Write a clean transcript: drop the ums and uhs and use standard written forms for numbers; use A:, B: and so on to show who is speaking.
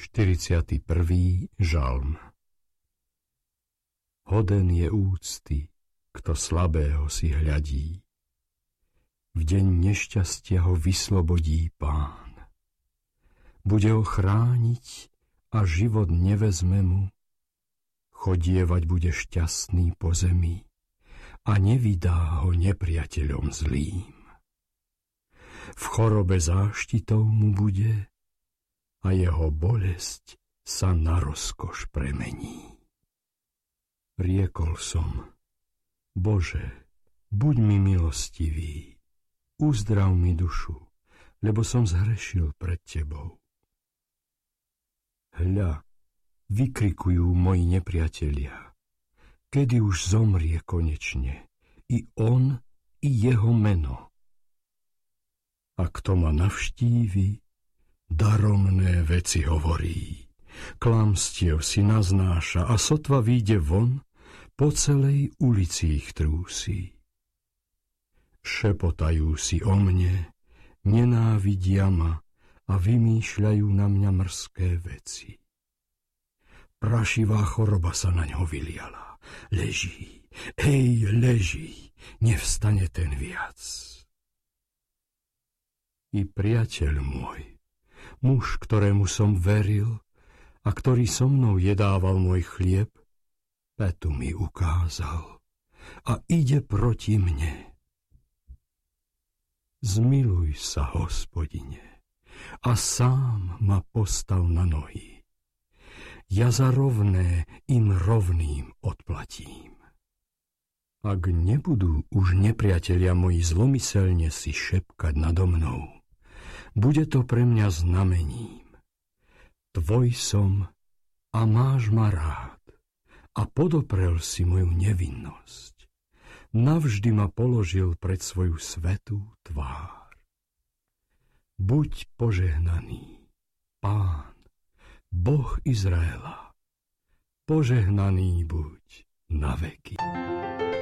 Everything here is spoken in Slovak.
A: 41. žalm. Hoden je úcty, kto slabého si hľadí. V deň nešťastia ho vyslobodí Pán. Bude ho chrániť a život nevezme mu. Chodievať bude šťastný po zemi a nevydá ho nepriateľom zlým. V chorobe záštitou mu bude a jeho bolesť sa na rozkoš premení. Riekol som: Bože, buď mi milostivý, uzdrav mi dušu, lebo som zhrešil pred Tebou. Hľa, vykrikujú moji nepriatelia, kedy už zomrie konečne, i on, i jeho meno. A kto ma navštívi, daromné veci hovorí, klamstiev si naznáša a sotva vyjde von, po celej ulici ich trúsi. Šepotajú si o mne, nenávidia ma a vymýšľajú na mňa mrzké veci. Prašivá choroba sa na ňo vyliala. Leží, leží, nevstane ten viac. I priateľ môj, muž, ktorému som veril a ktorý so mnou jedával môj chlieb, pätu mi ukázal a ide proti mne. Zmiluj sa, Hospodine, a sám ma postav na nohy. Ja za rovné im rovným odplatím. Ak nebudú už nepriatelia moji zlomyselne si šepkať nado mnou, bude to pre mňa znamením. Tvoj som a máš ma rád a podoprel si moju nevinnosť. Navždy ma položil pred svoju svätú tvár. Buď požehnaný, Pán, Boh Izraela, požehnaný buď na veky.